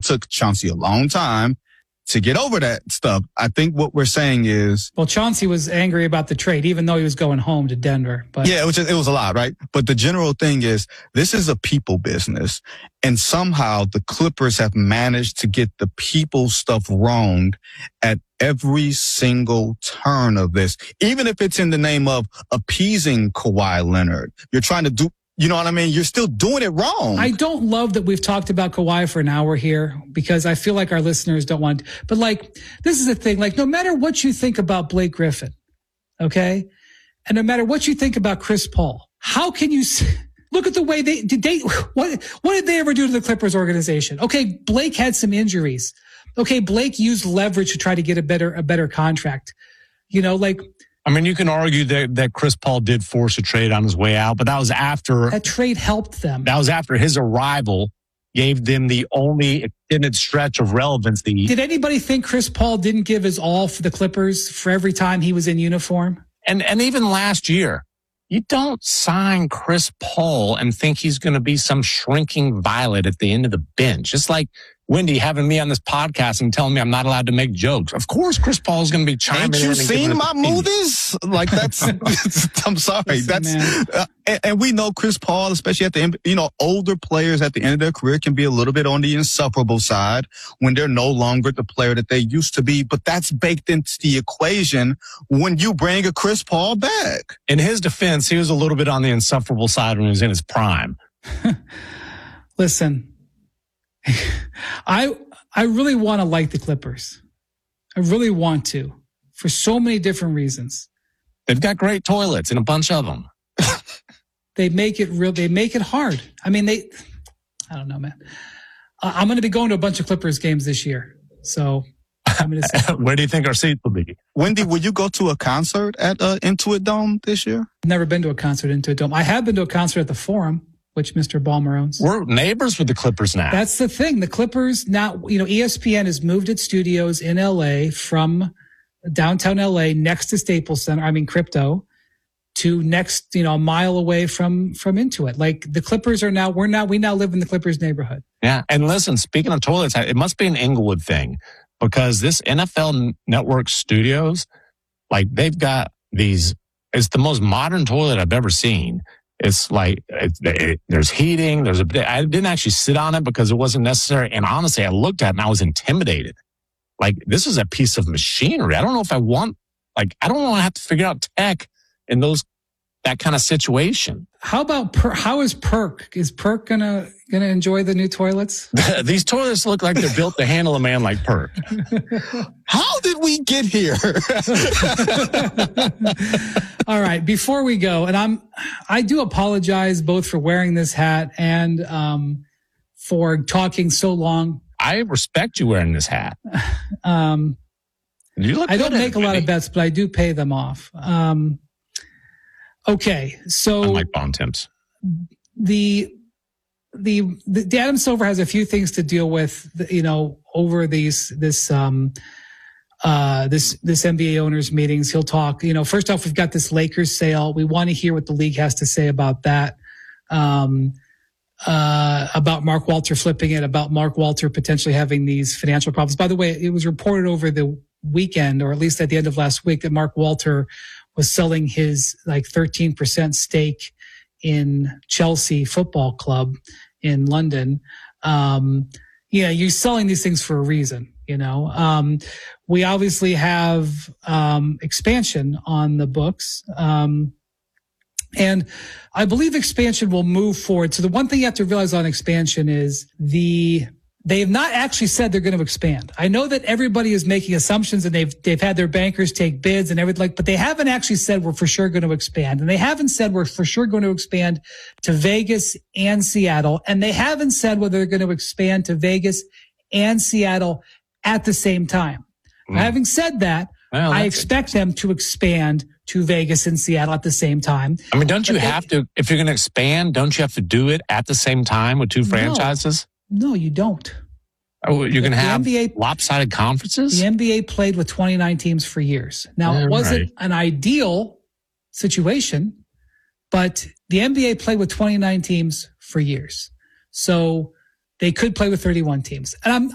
took Chauncey a long time to get over that stuff. I think what we're saying is... Well, Chauncey was angry about the trade, even though he was going home to Denver. But yeah, it was a lot, right? But the general thing is, this is a people business. And somehow the Clippers have managed to get the people stuff wrong at every single turn of this. Even if it's in the name of appeasing Kawhi Leonard. You're trying to do... You know what I mean? You're still doing it wrong. I don't love that we've talked about Kawhi for an hour here because I feel like our listeners don't want, but like, this is the thing, like no matter what you think about Blake Griffin, okay? And no matter what you think about Chris Paul, how can you look at the way what did they ever do to the Clippers organization? Okay, Blake had some injuries. Okay, Blake used leverage to try to get a better contract. You know, like, I mean, you can argue that Chris Paul did force a trade on his way out, but that was after... That trade helped them. That was after his arrival gave them the only extended stretch of relevancy. Did anybody think Chris Paul didn't give his all for the Clippers for every time he was in uniform? And even last year, you don't sign Chris Paul and think he's going to be some shrinking violet at the end of the bench. It's like Wendy having me on this podcast and telling me I'm not allowed to make jokes. Of course, Chris Paul is going to be chiming in. Ain't you seen my movies? Like that's, I'm sorry. Listen, and we know Chris Paul, especially at the end, you know, older players at the end of their career can be a little bit on the insufferable side when they're no longer the player that they used to be. But that's baked into the equation when you bring a Chris Paul back. In his defense, he was a little bit on the insufferable side when he was in his prime. Listen. I really want to like the Clippers. I really want to, for so many different reasons. They've got great toilets and a bunch of them. They make it real. They make it hard. I mean, I don't know, man. I'm going to be going to a bunch of Clippers games this year. So I'm going to say. Where do you think our seats will be? Wendy, will you go to a concert at Intuit Dome this year? I've never been to a concert at Intuit Dome. I have been to a concert at the Forum, which Mr. Ballmer owns. We're neighbors with the Clippers now. That's the thing. The Clippers now, you know, ESPN has moved its studios in LA from downtown LA next to Staples Center, Crypto, to next, you know, a mile away from Intuit. Like the Clippers we now live in the Clippers neighborhood. Yeah. And listen, speaking of toilets, it must be an Inglewood thing because this NFL Network studios, like they've got it's the most modern toilet I've ever seen. It's like there's heating. I didn't actually sit on it because it wasn't necessary. And honestly, I looked at it and I was intimidated. Like this is a piece of machinery. I don't know if I want to have to figure out tech in that kind of situation. How about how is Perk? Is Perk gonna enjoy the new toilets? These toilets look like they're built to handle a man like Perk. How did we get here? All right, before we go, and I do apologize both for wearing this hat and for talking so long. I respect you wearing this hat. I don't make a lot of bets, but I do pay them off. Okay, so unlike Bontemps, the Adam Silver has a few things to deal with, you know, over this NBA owners meetings. He'll talk, you know, first off, we've got this Lakers sale. We want to hear what the league has to say about that. About Mark Walter flipping it, about Mark Walter potentially having these financial problems. By the way, it was reported over the weekend, or at least at the end of last week, that Mark Walter was selling his 13% stake in Chelsea Football Club in London. You're selling these things for a reason, you know. We obviously have expansion on the books. And I believe expansion will move forward. So the one thing you have to realize on expansion is they have not actually said they're going to expand. I know that everybody is making assumptions and they've had their bankers take bids and everything, but they haven't actually said we're for sure going to expand. And they haven't said we're for sure going to expand to Vegas and Seattle. And they haven't said whether they're going to expand to Vegas and Seattle at the same time. Having said that, I expect them to expand to Vegas and Seattle at the same time. I mean, don't you have to, if you're going to expand, don't you have to do it at the same time with two franchises? No, you don't. Oh, you're going to have lopsided conferences? The NBA played with 29 teams for years. Now, it wasn't an ideal situation, but the NBA played with 29 teams for years. So they could play with 31 teams. And